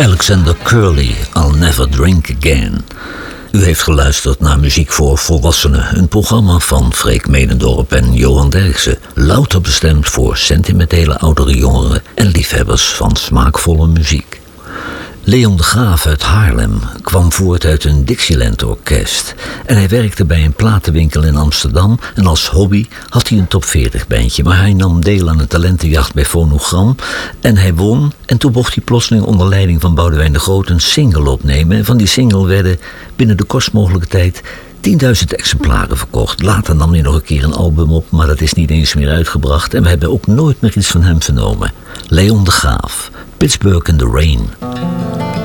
Alexander Curly, I'll Never Drink Again. U heeft geluisterd naar Muziek voor Volwassenen, een programma van Freek Menendorp en Johan Derksen. Louter bestemd voor sentimentele oudere jongeren en liefhebbers van smaakvolle muziek. Leon de Graaf uit Haarlem kwam voort uit een Dixieland-orkest. En hij werkte bij een platenwinkel in Amsterdam. En als hobby had hij een top 40 bandje. Maar hij nam deel aan een talentenjacht bij Phonogram. En hij won. En toen mocht hij plotseling onder leiding van Boudewijn de Groot een single opnemen. En van die single werden binnen de kortst mogelijke tijd 10.000 exemplaren verkocht. Later nam hij nog een keer een album op, maar dat is niet eens meer uitgebracht. En we hebben ook nooit meer iets van hem vernomen. Leon de Graaf, Pittsburgh in the Rain.